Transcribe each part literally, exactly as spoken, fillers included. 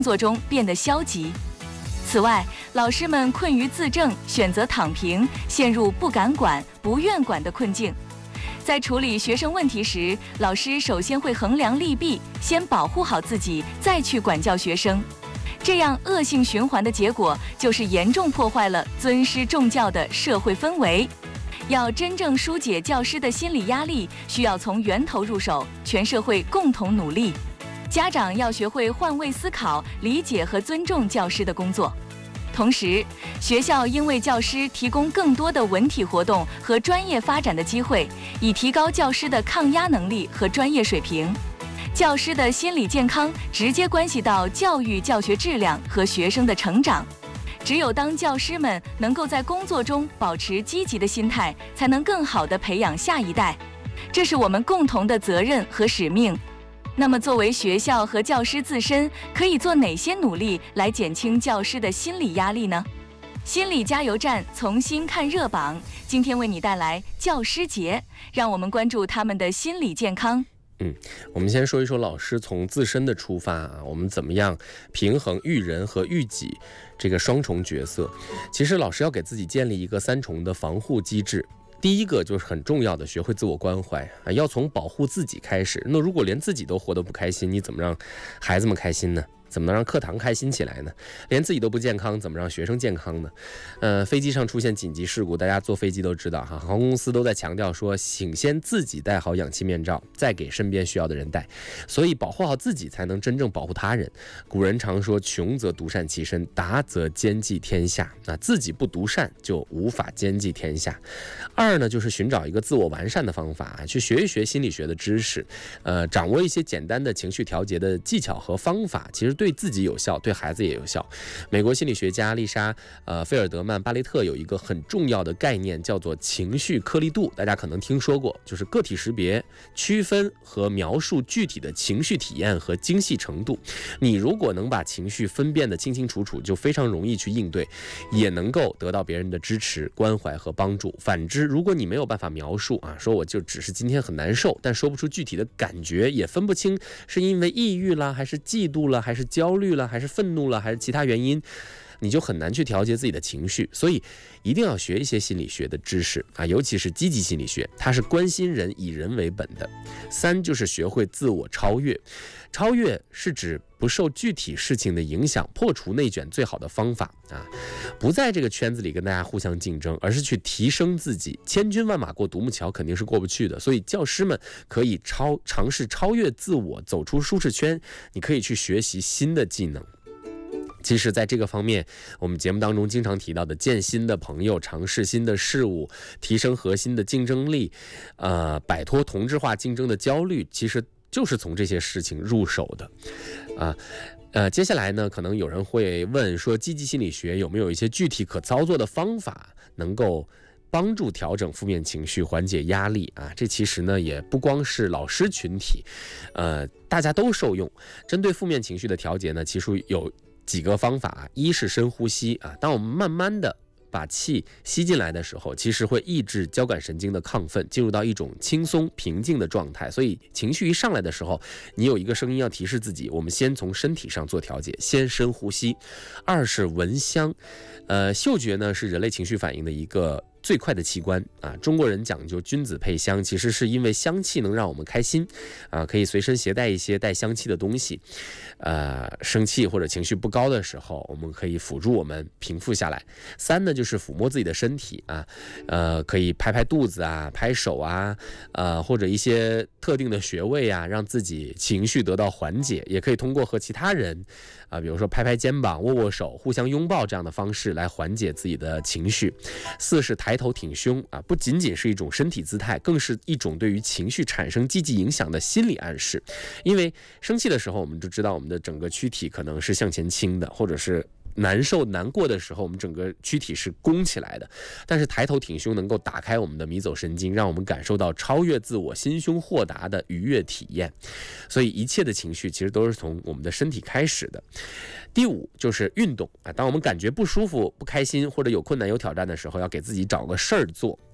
作中变得消极。此外，老师们困于自证，选择躺平，陷入不敢管、不愿管的困境。在处理学生问题时，老师首先会衡量利弊，先保护好自己，再去管教学生。这样恶性循环的结果，就是严重破坏了尊师重教的社会氛围。要真正疏解教师的心理压力，需要从源头入手，全社会共同努力。家长要学会换位思考，理解和尊重教师的工作。同时，学校应为教师提供更多的文体活动和专业发展的机会，以提高教师的抗压能力和专业水平。教师的心理健康直接关系到教育教学质量和学生的成长。只有当教师们能够在工作中保持积极的心态，才能更好地培养下一代。这是我们共同的责任和使命。那么，作为学校和教师自身，可以做哪些努力来减轻教师的心理压力呢？心理加油站重新看热榜，今天为你带来教师节，让我们关注他们的心理健康。 嗯，我们先说一说老师从自身的出发啊，我们怎么样平衡育人和育己这个双重角色？其实老师要给自己建立一个三重的防护机制。第一个就是很重要的，学会自我关怀啊，要从保护自己开始。那如果连自己都活得不开心，你怎么让孩子们开心呢？怎么能让课堂开心起来呢？连自己都不健康，怎么让学生健康呢？呃，飞机上出现紧急事故，大家坐飞机都知道哈，航空公司都在强调说，请先自己戴好氧气面罩，再给身边需要的人戴。所以保护好自己，才能真正保护他人。古人常说，穷则独善其身，达则兼济天下。那自己不独善，就无法兼济天下。二呢，就是寻找一个自我完善的方法，去学一学心理学的知识，呃，掌握一些简单的情绪调节的技巧和方法，其实对自己有效，对孩子也有效。美国心理学家丽莎呃菲尔德曼巴雷特有一个很重要的概念，叫做情绪颗粒度，大家可能听说过，就是个体识别、区分和描述具体的情绪体验和精细程度。你如果能把情绪分辨得清清楚楚，就非常容易去应对，也能够得到别人的支持、关怀和帮助。反之，如果你没有办法描述啊，说我就只是今天很难受，但说不出具体的感觉，也分不清是因为抑郁了，还是嫉妒了，还是焦虑了，还是愤怒了，还是其他原因，你就很难去调节自己的情绪。所以一定要学一些心理学的知识啊，尤其是积极心理学，它是关心人、以人为本的。三就是学会自我超越，超越是指不受具体事情的影响，破除内卷最好的方法啊！不在这个圈子里跟大家互相竞争，而是去提升自己。千军万马过独木桥肯定是过不去的，所以教师们可以超尝试超越自我，走出舒适圈。你可以去学习新的技能。其实在这个方面，我们节目当中经常提到的见新的朋友、尝试新的事物、提升核心的竞争力，呃，摆脱同质化竞争的焦虑，其实就是从这些事情入手的啊。呃，接下来呢，可能有人会问说，积极心理学有没有一些具体可操作的方法，能够帮助调整负面情绪、缓解压力啊？这其实呢，也不光是老师群体，呃，大家都受用。针对负面情绪的调节呢，其实有几个方法，一是深呼吸啊，当我们慢慢的把气吸进来的时候，其实会抑制交感神经的亢奋，进入到一种轻松平静的状态。所以情绪一上来的时候，你有一个声音要提示自己，我们先从身体上做调节，先深呼吸。二是闻香，呃，嗅觉呢是人类情绪反应的一个最快的器官啊，中国人讲究君子配香，其实是因为香气能让我们开心啊，可以随身携带一些带香气的东西。呃，生气或者情绪不高的时候，我们可以辅助我们平复下来。三呢，就是抚摸自己的身体啊，呃，可以拍拍肚子啊，拍手啊，呃，或者一些特定的穴位啊，让自己情绪得到缓解。也可以通过和其他人啊，比如说拍拍肩膀、握握手、互相拥抱这样的方式来缓解自己的情绪。四是抬头挺胸啊，不仅仅是一种身体姿态，更是一种对于情绪产生积极影响的心理暗示。因为生气的时候，我们就知道我们的整个躯体可能是向前倾的，或者是难受难过的时候，我们整个躯体是弓起来的。但是抬头挺胸能够打开我们的迷走神经，让我们感受到超越自我、心胸豁达的愉悦体验。所以一切的情绪其实都是从我们的身体开始的。第五就是运动啊，当我们感觉不舒服、不开心或者有困难、有挑战的时候，要给自己找个事儿做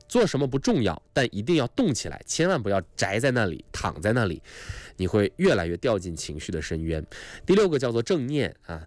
做什么不重要，但一定要动起来，千万不要宅在那里，躺在那里，你会越来越掉进情绪的深渊。第六个叫做正念啊，